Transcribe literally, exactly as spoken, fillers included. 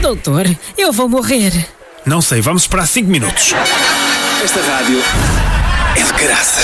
Doutor, eu vou morrer. Não sei, vamos esperar cinco minutos. Esta rádio é de graças.